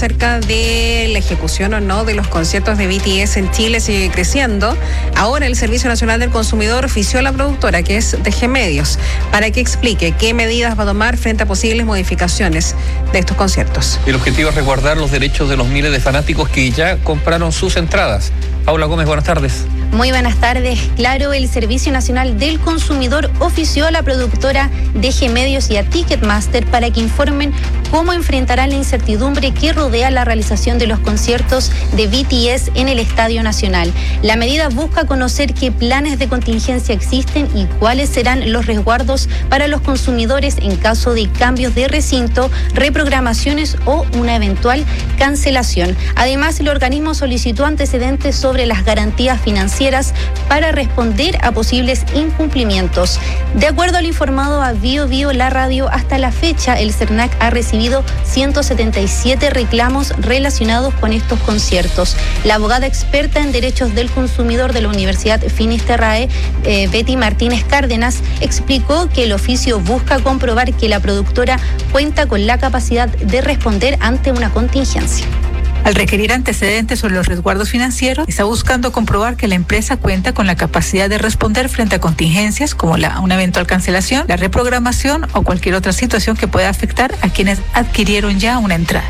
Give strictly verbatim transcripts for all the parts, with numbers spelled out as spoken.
Acerca de la ejecución o no de los conciertos de B T S en Chile sigue creciendo. Ahora el Servicio Nacional del Consumidor ofició a la productora, que es D G Medios, para que explique qué medidas va a tomar frente a posibles modificaciones de estos conciertos. El objetivo es resguardar los derechos de los miles de fanáticos que ya compraron sus entradas. Paula Gómez, buenas tardes. Muy buenas tardes. Claro, el Servicio Nacional del Consumidor ofició a la productora D G Medios y a Ticketmaster para que informen cómo enfrentarán la incertidumbre que rodea la realización de los conciertos de B T S en el Estadio Nacional. La medida busca conocer qué planes de contingencia existen y cuáles serán los resguardos para los consumidores en caso de cambios de recinto, reprogramaciones o una eventual cancelación. Además, el organismo solicitó antecedentes sobre las garantías financieras para responder a posibles incumplimientos. De acuerdo al informado a Bio Bio La Radio, hasta la fecha el CERNAC ha recibido ciento setenta y siete reclamos relacionados con estos conciertos. La abogada experta en derechos del consumidor de la Universidad Finisterrae, eh, Betty Martínez Cárdenas, explicó que el oficio busca comprobar que la productora cuenta con la capacidad de responder ante una contingencia. Al requerir antecedentes sobre los resguardos financieros, está buscando comprobar que la empresa cuenta con la capacidad de responder frente a contingencias como la, una eventual cancelación, la reprogramación o cualquier otra situación que pueda afectar a quienes adquirieron ya una entrada.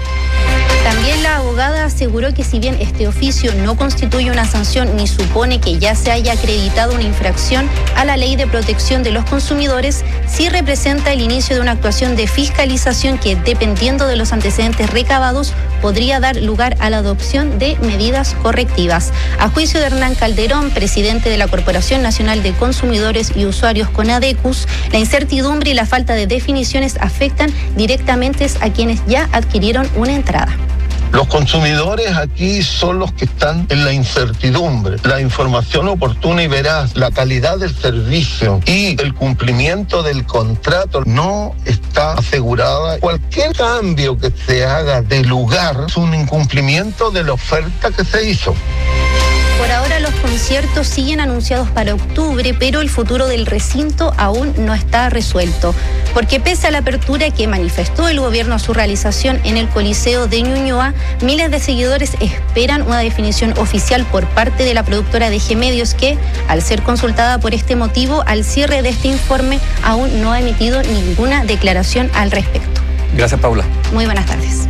También la abogada aseguró que si bien este oficio no constituye una sanción ni supone que ya se haya acreditado una infracción a la Ley de Protección de los Consumidores, sí representa el inicio de una actuación de fiscalización que, dependiendo de los antecedentes recabados, podría dar lugar a la adopción de medidas correctivas. A juicio de Hernán Calderón, presidente de la Corporación Nacional de Consumidores y Usuarios CONADECUS, la incertidumbre y la falta de definiciones afectan directamente a quienes ya adquirieron una entrada. Los consumidores aquí son los que están en la incertidumbre. La información oportuna y veraz, la calidad del servicio y el cumplimiento del contrato no está asegurada. Cualquier cambio que se haga de lugar es un incumplimiento de la oferta que se hizo. Por ahora los conciertos siguen anunciados para octubre, pero el futuro del recinto aún no está resuelto. Porque pese a la apertura que manifestó el gobierno a su realización en el Coliseo de Ñuñoa, miles de seguidores esperan una definición oficial por parte de la productora D G Medios que, al ser consultada por este motivo, al cierre de este informe aún no ha emitido ninguna declaración al respecto. Gracias, Paula. Muy buenas tardes.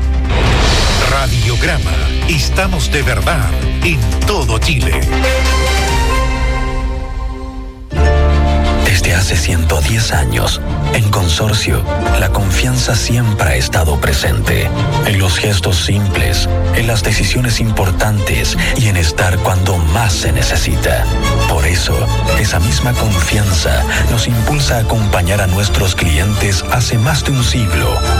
Radiograma. Estamos de verdad en todo Chile. Desde hace ciento diez años, en Consorcio, la confianza siempre ha estado presente. En los gestos simples, en las decisiones importantes y en estar cuando más se necesita. Por eso, esa misma confianza nos impulsa a acompañar a nuestros clientes hace más de un siglo.